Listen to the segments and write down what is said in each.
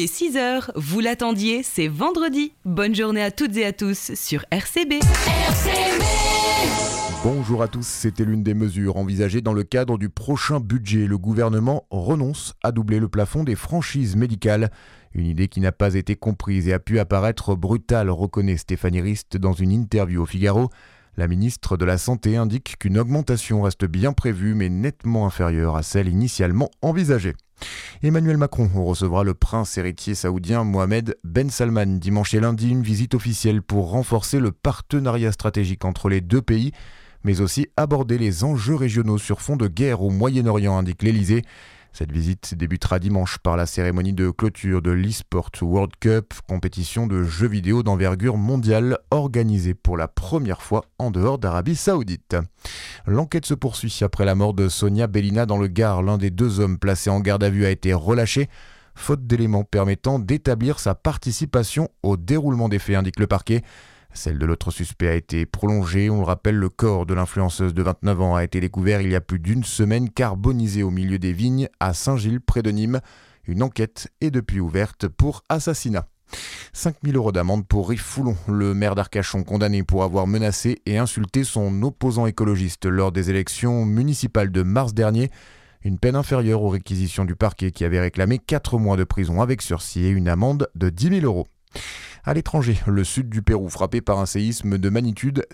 est 6h, vous l'attendiez, c'est vendredi. Bonne journée à toutes et à tous sur RCB. Bonjour à tous, c'était l'une des mesures envisagées dans le cadre du prochain budget. Le gouvernement renonce à doubler le plafond des franchises médicales. Une idée qui n'a pas été comprise et a pu apparaître brutale, reconnaît Stéphanie Rist dans une interview au Figaro. La ministre de la Santé indique qu'une augmentation reste bien prévue mais nettement inférieure à celle initialement envisagée. Emmanuel Macron recevra le prince héritier saoudien Mohamed Ben Salman dimanche et lundi, une visite officielle pour renforcer le partenariat stratégique entre les deux pays, mais aussi aborder les enjeux régionaux sur fond de guerre au Moyen-Orient, indique l'Elysée. Cette visite débutera dimanche par la cérémonie de clôture de l'eSport World Cup, compétition de jeux vidéo d'envergure mondiale organisée pour la première fois en dehors d'Arabie Saoudite. L'enquête se poursuit après la mort de Sonia Bellina dans le Gard. L'un des deux hommes placés en garde à vue a été relâché, faute d'éléments permettant d'établir sa participation au déroulement des faits, indique le parquet. Celle de l'autre suspect a été prolongée. On le rappelle, le corps de l'influenceuse de 29 ans a été découvert il y a plus d'une semaine, carbonisé au milieu des vignes à Saint-Gilles, près de Nîmes. Une enquête est depuis ouverte pour assassinat. 5 000 € d'amende pour Rive Foulon, le maire d'Arcachon condamné pour avoir menacé et insulté son opposant écologiste lors des élections municipales de mars dernier. Une peine inférieure aux réquisitions du parquet qui avait réclamé 4 mois de prison avec sursis et une amende de 10 000 €. À l'étranger, le sud du Pérou frappé par un séisme de magnitude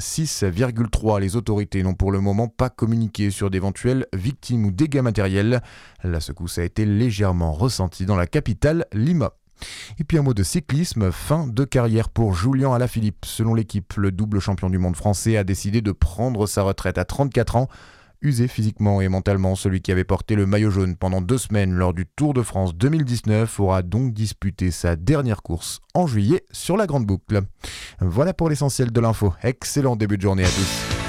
6,3. Les autorités n'ont pour le moment pas communiqué sur d'éventuelles victimes ou dégâts matériels. La secousse a été légèrement ressentie dans la capitale, Lima. Et puis un mot de cyclisme, fin de carrière pour Julian Alaphilippe. Selon l'équipe, le double champion du monde français a décidé de prendre sa retraite à 34 ans. Usé physiquement et mentalement, celui qui avait porté le maillot jaune pendant 2 semaines lors du Tour de France 2019 aura donc disputé sa dernière course en juillet sur la Grande Boucle. Voilà pour l'essentiel de l'info. Excellent début de journée à tous.